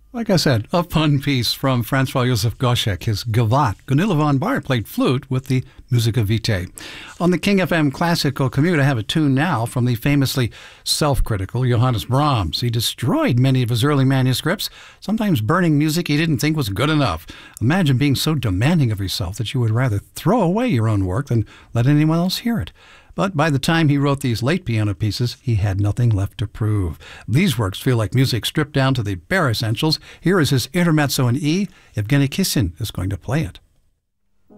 Like I said, a fun piece from Francois Joseph Goschek, his Gavotte. Gunilla von Baer played flute with the Musica Vitae. On the King FM Classical Commute, I have a tune now from the famously self-critical Johannes Brahms. He destroyed many of his early manuscripts, sometimes burning music he didn't think was good enough. Imagine being so demanding of yourself that you would rather throw away your own work than let anyone else hear it. But by the time he wrote these late piano pieces, he had nothing left to prove. These works feel like music stripped down to the bare essentials. Here is his intermezzo in E. Evgeny Kissin is going to play it.